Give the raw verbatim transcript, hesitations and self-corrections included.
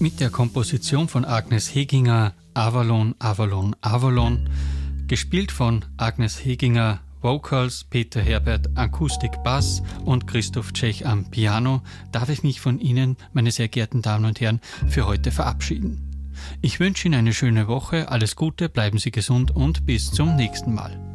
Mit der Komposition von Agnes Heginger Avalon, Avalon, Avalon, gespielt von Agnes Heginger Vocals, Peter Herbert Akustik Bass und Christoph Tschech am Piano, darf ich mich von Ihnen, meine sehr geehrten Damen und Herren, für heute verabschieden. Ich wünsche Ihnen eine schöne Woche, alles Gute, bleiben Sie gesund und bis zum nächsten Mal.